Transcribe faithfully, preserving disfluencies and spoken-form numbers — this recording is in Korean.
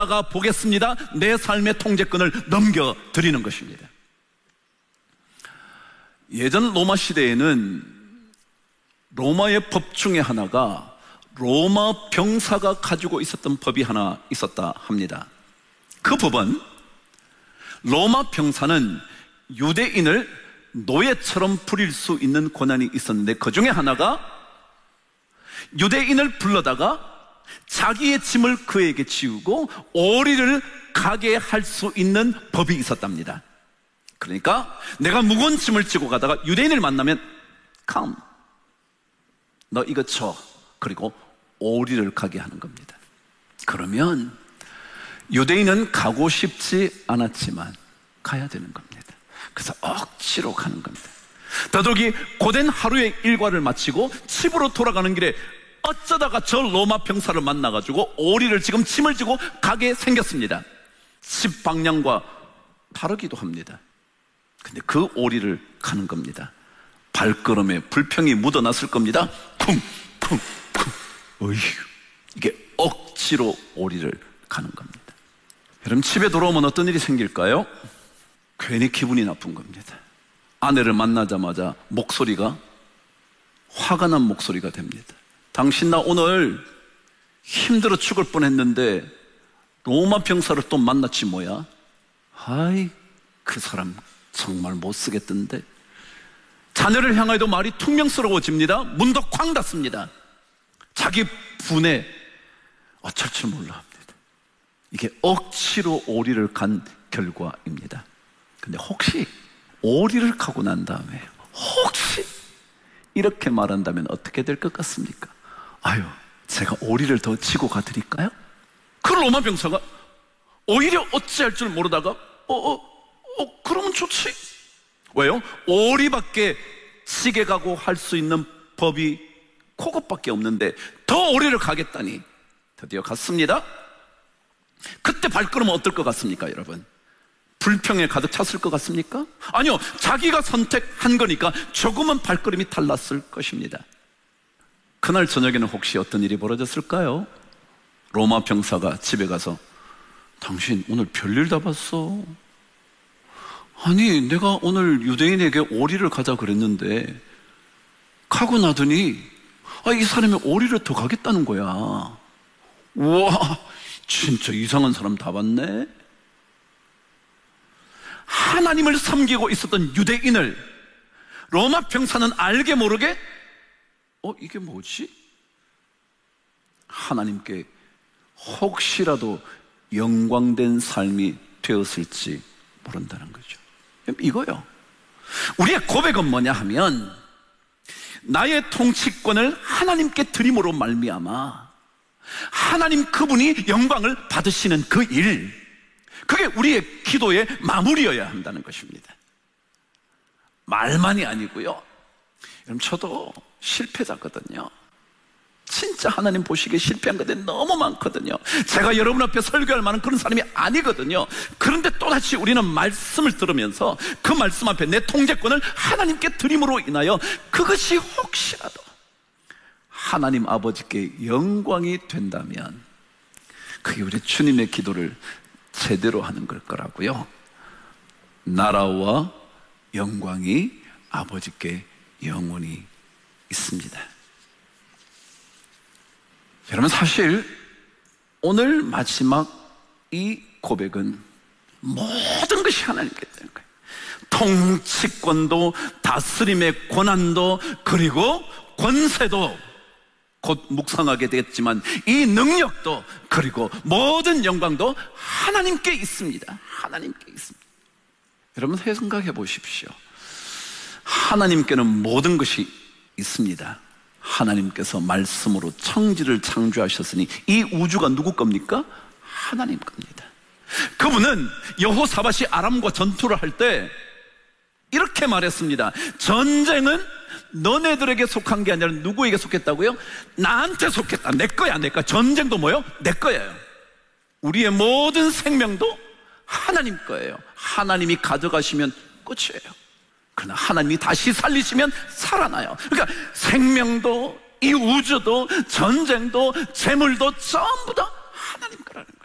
나가 보겠습니다. 내 삶의 통제권을 넘겨드리는 것입니다. 예전 로마 시대에는 로마의 법 중에 하나가 로마 병사가 가지고 있었던 법이 하나 있었다 합니다. 그 법은 로마 병사는 유대인을 노예처럼 부릴 수 있는 권한이 있었는데, 그 중에 하나가 유대인을 불러다가 자기의 짐을 그에게 지우고 오리를 가게 할 수 있는 법이 있었답니다. 그러니까 내가 무거운 짐을 지고 가다가 유대인을 만나면 come, 너 이거 줘, 그리고 오리를 가게 하는 겁니다. 그러면 유대인은 가고 싶지 않았지만 가야 되는 겁니다. 그래서 억지로 가는 겁니다. 더더욱이 고된 하루의 일과를 마치고 집으로 돌아가는 길에 어쩌다가 저 로마 병사를 만나가지고 오리를 지금 짐을 지고 가게 생겼습니다. 집 방향과 다르기도 합니다. 근데 그 오리를 가는 겁니다. 발걸음에 불평이 묻어났을 겁니다. 쿵, 쿵, 쿵. 어휴, 이게 억지로 오리를 가는 겁니다. 여러분, 집에 돌아오면 어떤 일이 생길까요? 괜히 기분이 나쁜 겁니다. 아내를 만나자마자 목소리가 화가 난 목소리가 됩니다. 당신 나 오늘 힘들어 죽을 뻔했는데 로마 병사를 또 만났지 뭐야? 아이, 그 사람 정말 못 쓰겠던데. 자녀를 향하여도 말이 퉁명스러워집니다. 문도 쾅 닫습니다. 자기 분에 어쩔 줄 몰라 합니다. 이게 억지로 오리를 간 결과입니다. 근데 혹시 오리를 가고 난 다음에 혹시 이렇게 말한다면 어떻게 될 것 같습니까? 아유, 제가 오리를 더 지고 가드릴까요? 그 로마 병사가 오히려 어찌할 줄 모르다가 어, 어, 어, 그러면 좋지. 왜요? 오리밖에 지게 가고 할 수 있는 법이 그것밖에 없는데 더 오리를 가겠다니 드디어 갔습니다. 그때 발걸음은 어떨 것 같습니까, 여러분? 불평에 가득 찼을 것 같습니까? 아니요, 자기가 선택한 거니까 조금은 발걸음이 달랐을 것입니다. 그날 저녁에는 혹시 어떤 일이 벌어졌을까요? 로마 병사가 집에 가서 당신 오늘 별일 다 봤어. 아니, 내가 오늘 유대인에게 오리를 가자 그랬는데 가고 나더니 아, 이 사람이 오리를 더 가겠다는 거야. 우와, 진짜 이상한 사람 다 봤네. 하나님을 섬기고 있었던 유대인을 로마 병사는 알게 모르게 어, 이게 뭐지? 하나님께 혹시라도 영광된 삶이 되었을지 모른다는 거죠. 이거요. 우리의 고백은 뭐냐 하면 나의 통치권을 하나님께 드림으로 말미암아 하나님 그분이 영광을 받으시는 그 일, 그게 우리의 기도의 마무리여야 한다는 것입니다. 말만이 아니고요. 여러분, 저도 실패자거든요. 진짜 하나님 보시기에 실패한 것들이 너무 많거든요. 제가 여러분 앞에 설교할 만한 그런 사람이 아니거든요. 그런데 또다시 우리는 말씀을 들으면서 그 말씀 앞에 내 통제권을 하나님께 드림으로 인하여 그것이 혹시라도 하나님 아버지께 영광이 된다면 그게 우리 주님의 기도를 제대로 하는 걸 거라고요. 나라와 영광이 아버지께 영원히 있습니다. 여러분, 사실 오늘 마지막 이 고백은 모든 것이 하나님께 되는 거예요. 통치권도, 다스림의 권한도, 그리고 권세도, 곧 묵상하게 되겠지만 이 능력도, 그리고 모든 영광도 하나님께 있습니다. 하나님께 있습니다. 여러분, 생각해 보십시오. 하나님께는 모든 것이 있습니다. 하나님께서 말씀으로 천지를 창조하셨으니 이 우주가 누구 겁니까? 하나님 겁니다. 그분은 여호사밧이 아람과 전투를 할 때 이렇게 말했습니다. 전쟁은 너네들에게 속한 게 아니라 누구에게 속했다고요? 나한테 속했다. 내 거야, 내 거야. 전쟁도 뭐요? 내 거예요. 우리의 모든 생명도 하나님 거예요. 하나님이 가져가시면 끝이에요. 그러나 하나님이 다시 살리시면 살아나요. 그러니까 생명도, 이 우주도, 전쟁도, 재물도 전부 다 하나님 거라는 거예요.